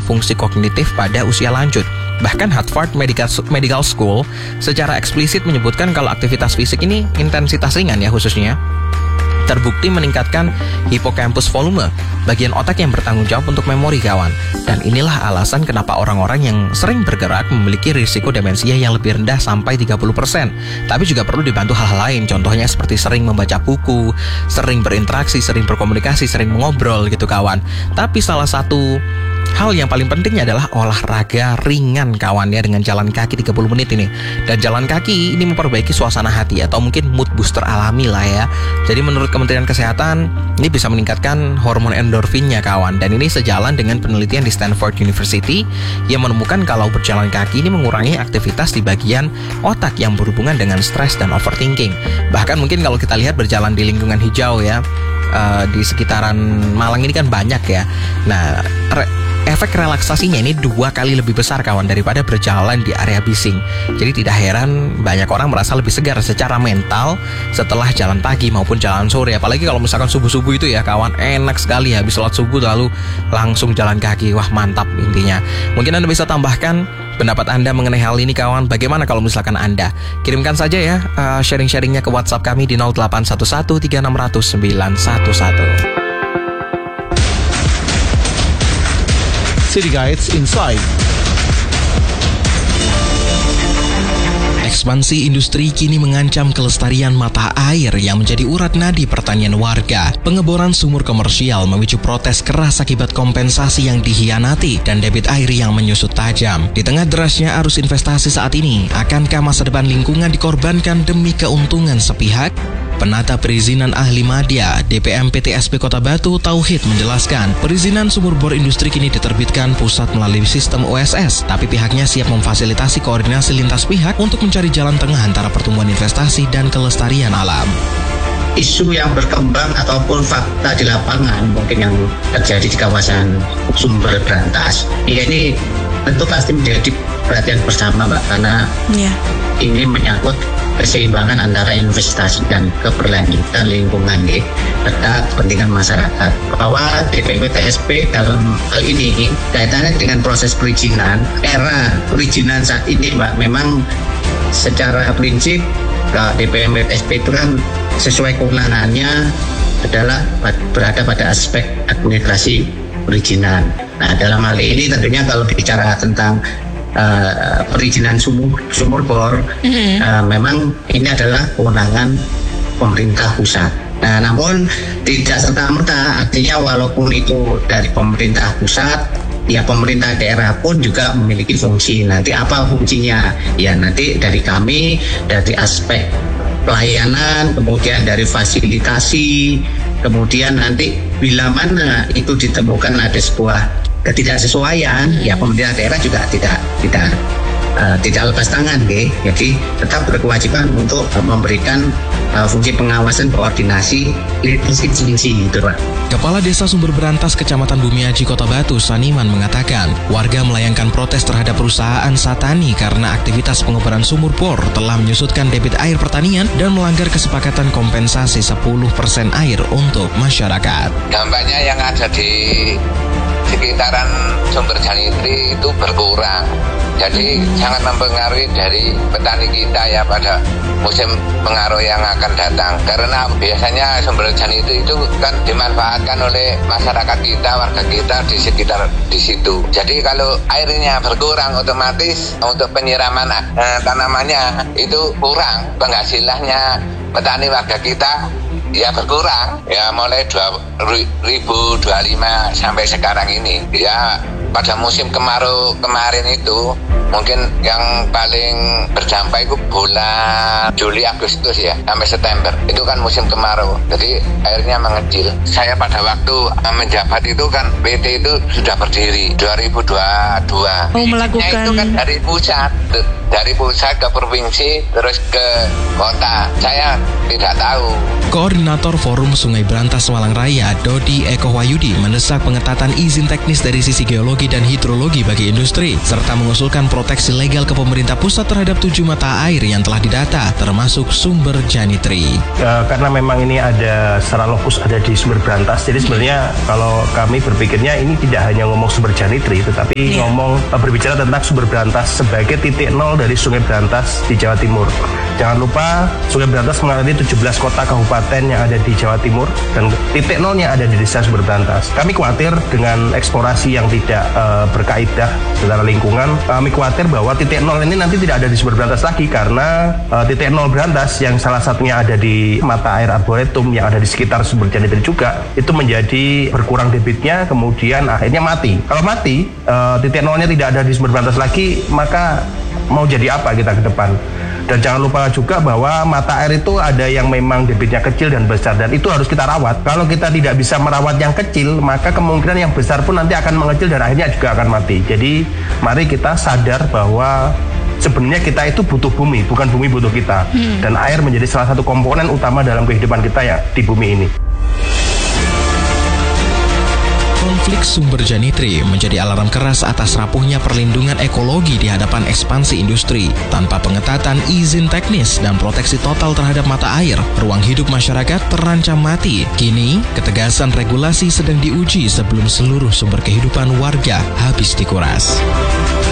fungsi kognitif pada usia lanjut. Bahkan Harvard Medical School secara eksplisit menyebutkan kalau aktivitas fisik ini intensitas ringan ya khususnya, terbukti meningkatkan hippocampus volume, bagian otak yang bertanggung jawab untuk memori kawan. Dan inilah alasan kenapa orang-orang yang sering bergerak memiliki risiko demensia yang lebih rendah sampai 30%. Tapi juga perlu dibantu hal-hal lain, contohnya seperti sering membaca buku, sering berinteraksi, sering berkomunikasi, sering mengobrol gitu kawan. Tapi salah satu hal yang paling pentingnya adalah olahraga ringan kawan ya, dengan jalan kaki 30 menit ini. Dan jalan kaki ini memperbaiki suasana hati atau mungkin mood booster alami lah ya. Jadi menurut Kementerian Kesehatan ini bisa meningkatkan hormon endorfinnya kawan. Dan ini sejalan dengan penelitian di Stanford University yang menemukan kalau berjalan kaki ini mengurangi aktivitas di bagian otak yang berhubungan dengan stres dan overthinking. Bahkan mungkin kalau kita lihat berjalan di lingkungan hijau ya, di sekitaran Malang ini kan banyak ya. Nah, efek relaksasinya ini 2 kali lebih besar kawan daripada berjalan di area bising. Jadi tidak heran banyak orang merasa lebih segar secara mental setelah jalan pagi maupun jalan sore. Apalagi kalau misalkan subuh-subuh itu ya kawan, enak sekali ya, habis sholat subuh lalu langsung jalan kaki. Wah mantap intinya. Mungkin Anda bisa tambahkan pendapat Anda mengenai hal ini kawan. Bagaimana kalau misalkan Anda? Kirimkan saja ya sharing-sharingnya ke WhatsApp kami di 0811 3600 911. City Guides Inside. Ekspansi industri kini mengancam kelestarian mata air yang menjadi urat nadi pertanian warga. Pengeboran sumur komersial memicu protes keras akibat kompensasi yang dikhianati dan debit air yang menyusut tajam. Di tengah derasnya arus investasi saat ini, akankah masa depan lingkungan dikorbankan demi keuntungan sepihak? Penata Perizinan Ahli Madya DPM PTSP Kota Batu Tauhid menjelaskan, perizinan sumur bor industri kini diterbitkan pusat melalui sistem OSS, tapi pihaknya siap memfasilitasi koordinasi lintas pihak untuk mencari jalan tengah antara pertumbuhan investasi dan kelestarian alam. Isu yang berkembang ataupun fakta di lapangan mungkin yang terjadi di kawasan Sumber Brantas, ini tentu pasti menjadi perhatian bersama Mbak, karena ini menyangkut keseimbangan antara investasi dan keberlanjutan lingkungan serta kepentingan masyarakat. Bahwa DPM PTSP dalam hal ini kaitannya dengan proses perizinan, era perizinan saat ini Mbak, memang secara prinsip DPM PTSP itu kan sesuai kewenangannya adalah berada pada aspek administrasi perizinan. Nah dalam hal ini tentunya kalau bicara tentang perizinan sumur bor, memang ini adalah kewenangan pemerintah pusat. Nah, namun tidak serta-merta, artinya walaupun itu dari pemerintah pusat, ya pemerintah daerah pun juga memiliki fungsi. Nanti apa fungsinya? Ya nanti dari kami, dari aspek pelayanan, kemudian dari fasilitasi, kemudian nanti bila mana itu ditemukan ada sebuah ketidaksesuaian, ya pemerintah daerah juga tidak lepas tangan, jadi tetap berkewajiban untuk memberikan fungsi pengawasan, koordinasi, institusi itu, Pak. Kepala Desa Sumber Brantas Kecamatan Bumiaji Kota Batu Saniman mengatakan, warga melayangkan protes terhadap perusahaan Satani karena aktivitas pengeboran sumur bor telah menyusutkan debit air pertanian dan melanggar kesepakatan kompensasi 10% air untuk masyarakat. Dampaknya yang ada di sekitaran Sumber Janitri itu berkurang. Jadi sangat mempengaruhi dari petani kita ya pada musim pengaruh yang akan datang. Karena biasanya Sumber Janitri itu kan dimanfaatkan oleh masyarakat kita, warga kita di sekitar di situ. Jadi kalau airnya berkurang, otomatis untuk penyiraman tanamannya itu kurang. Penghasilannya petani warga kita ya berkurang, ya mulai 2025 sampai sekarang ini. Ya pada musim kemarau kemarin itu mungkin yang paling berdampak itu bulan Juli Agustus ya sampai September, itu kan musim kemarau, jadi airnya mengecil. Saya pada waktu menjabat itu kan PT itu sudah berdiri 2022. Melakukan itu kan dari pusat ke provinsi terus ke kota, saya tidak tahu. Koordinator Forum Sungai Brantas Malang Raya Dodi Eko Wahyudi mendesak pengetatan izin teknis dari sisi geologi geologi dan hidrologi bagi industri, serta mengusulkan proteksi legal ke pemerintah pusat terhadap 7 mata air yang telah didata, termasuk sumber Janitri. Karena memang ini ada secara lokus ada di sumber Brantas, jadi sebenarnya kalau kami berpikirnya ini tidak hanya ngomong sumber Janitri, tetapi berbicara tentang sumber Brantas sebagai titik nol dari Sungai Brantas di Jawa Timur. Jangan lupa Sungai Brantas mengaliri 17 kota kabupaten yang ada di Jawa Timur dan titik nolnya ada di desa Sumber Brantas. Kami khawatir dengan eksplorasi yang tidak berkaidah secara lingkungan. Kami khawatir bahwa titik nol ini nanti tidak ada di Sumber Brantas lagi karena titik nol Brantas yang salah satunya ada di mata air Arboretum yang ada di sekitar Sumber Janitri juga itu menjadi berkurang debitnya, kemudian akhirnya mati. Kalau mati titik nolnya tidak ada di Sumber Brantas lagi, maka mau jadi apa kita ke depan? Dan jangan lupa juga bahwa mata air itu ada yang memang debitnya kecil dan besar, dan itu harus kita rawat. Kalau kita tidak bisa merawat yang kecil, maka kemungkinan yang besar pun nanti akan mengecil dan akhirnya juga akan mati. Jadi mari kita sadar bahwa sebenarnya kita itu butuh bumi, bukan bumi butuh kita. Dan air menjadi salah satu komponen utama dalam kehidupan kita ya di bumi ini. Konflik sumber Janitri menjadi alarm keras atas rapuhnya perlindungan ekologi di hadapan ekspansi industri. Tanpa pengetatan izin teknis dan proteksi total terhadap mata air, ruang hidup masyarakat terancam mati. Kini, ketegasan regulasi sedang diuji sebelum seluruh sumber kehidupan warga habis dikuras.